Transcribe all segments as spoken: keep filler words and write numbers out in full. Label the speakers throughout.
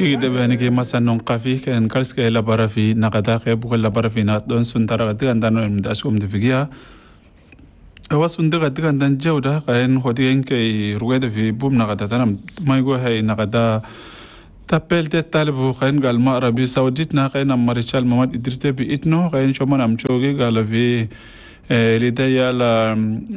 Speaker 1: de bani ke masanon qafi ken kalske la barafi naqada qe bu la barafi na don suntara gadigan dan im dasum de figia awa sundara gadigan dan jawda qaen khodigen ke ruweda fi bum naqada tanam may go hay naqada tapel de talbu qaen gal ma arabi saudit na qaen marichal mamad idrite bi itno qaen shoman am choge gal fi lidaya la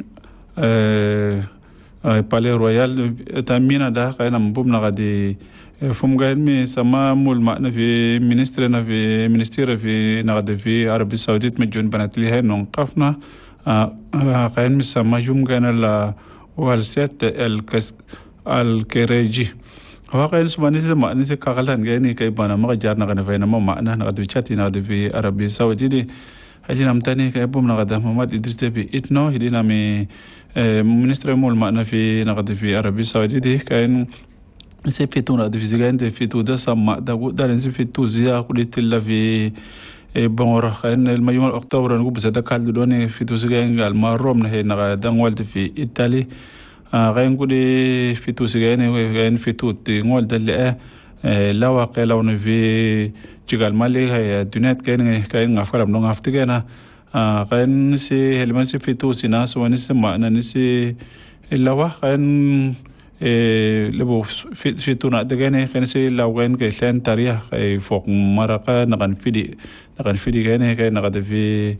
Speaker 1: palais royal tamina da qaen am bum naqadi فم قاعد مي سما مول معنا في منستر na في منستير في نقد في عربية السعودية مجون بنات لي هاي نقفنا قاعد مي سما جم كان لا والسيت الكس الكريجي هو قاعد سبحانه وتعالى معنا في كغلان قاعد كي بنا ما جارنا قنا فينا ما معنا نقد في شاتي نقد في عربية السعودية هذي نمتني كي بوم نقد محمد إدريس تبي إتنو هذي نامي منستر مول معنا في نقد في عربية السعودية كاين se fitu na divisigante fitu da sama da da se fitu zia kulitilla fi e bongora khan el mayum octobre ngu bsada kal do ne fitu sigengal ma rom na he na da ngol fi italy a gain gudi fitu sigene gain fitu ti ngol da le la waqe law ne fi jigal mali hay dunet ken ken ngafkaram no ngaftigena a gain se helman se fitu sinas wani se ma na ni se lawa gain لبو في في تونا دغاني خنسي لاوغين كي لان تاريخ فوق مرقه نغن فيدي نغن فيدي غاني كاي نغد في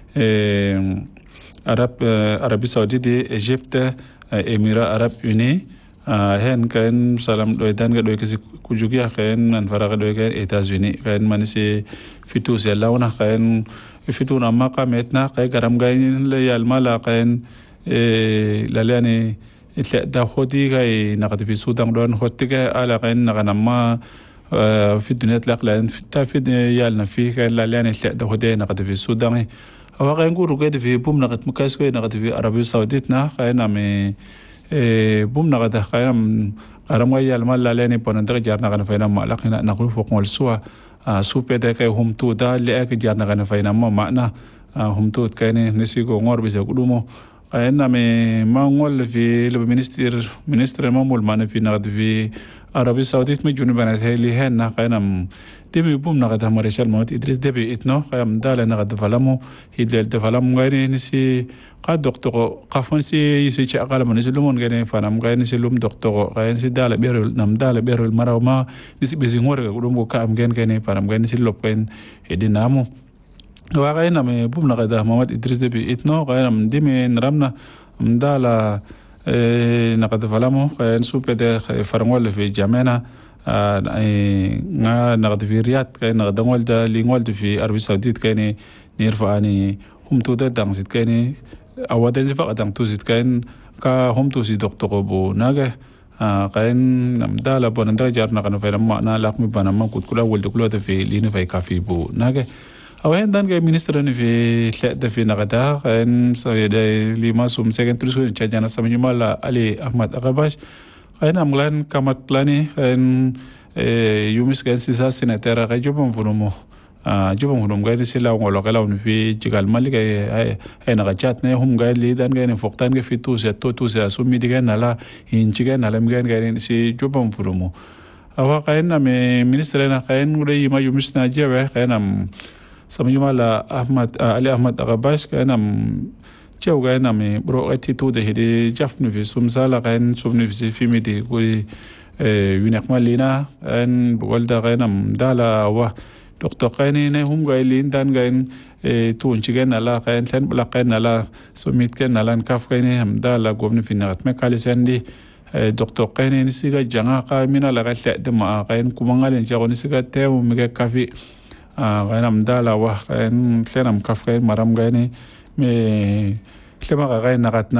Speaker 1: عرب عربي سعودي ايجيبت اميرا عرب يوني هن كان سلام دويدان غدوي كسي كوجوغيا كان ان فرغ دوي كان ايتازوني كان مانسي فيتو سيلاونا كان فيتونا ما قامتنا كاي غرام غاين ليال مالا كان لالاني da khodi gai naqad fi sudan don khotiga ala qain naqanama fi dunyat laqlan ta fi yalna fi kan la lani da khodi naqad fi sudan awa qain guru gade fi bum naqad mukas ko naqad fi arabia saudit na qaina me bum naqad qainam qaram gai yal mal la lani ponan da jar naqan faina ma laqina naqul fuq wal suwa supe da kai hum tu da le ak jar naqan faina ma maana hum tu kaine nisigo ngor bi se kudumo أنا من ما نقول في المنستير منستر ما مول معنا في نقد في عربية السعودية مجون بنات هاي اللي هنا قاينا دبي بوم نقد هم رجال موت إدريس دبي إتنو قايم دال نقد فلامو هيدل دفلام غيري نسي قاد دكتور قافون سي يسي شيء أقل من يسلمون غيري فنام غيري نسي لوم دكتور غيري نسي دال بيرو نام دال بيرو المرة وما نسي بيزيمور غلوم بكام غين غيري فنام غيري نسي لوب غين هيدي نامو وغاينا من بوم نقد محمد إدريس دبي إتنو غاينا من دمي نرمنا مدالا نقد فلامو غاين سوبر فرنول في جامعنا نا نقد في رياض كاين نقد نقول دا لي نقول في عربية السعودية كاين نيرفع اني هم تودا دانسيت كاين اودن فقط دان توزيت كاين كا هم توزي دكتور بو ناغه كاين مدالا بوندا جارنا كانوا في لما انا لاقمي بنا ما كنت كل اول دكتور في لين في كافي بو ناغه أوين دان كي منسترني في ثلاثة في نقدا كان سيدا لما سوم سكن ترسو تجانا سامي مالا علي أحمد أغباش كان أملان كمات لاني كان يومس كان سيسا سنتيرا كي جبهم فنومو جبهم فنوم كان سيلا ولا كلا في جعل مالي كي هاي نقاشات نه هم كان لي دان كان فوقتان كي في توسة تو توسة سومي دي كان نلا هنجي كان نلا مكان كان سي جبهم فنومو أو كان من منسترنا كان ولي ما يومس ناجي كان سمجمالا أحمد علي أحمد أغباش كأنا جو كأنا مي بروقتي توده هدي جفن في سمسالة كأن سمن في فيلم دي قولي ينق مالينا أن بقولدا كأنا مدالا و دكتور كأني نهم قايلين دان كأن تون شجعنا لا كأن سن بلا كأن لا سميت كأن لا نكاف كأني مدالا قومني في نغت مكالي سندي دكتور كأني نسيجا جانا كامينا لا كأن دم كأن كمانغالين جاكو نسيجا تيو ميجا كافي غاينا مدالا واه كاين تلينا مكاف كاين مرام غايني مي تليما غاين نغاتنا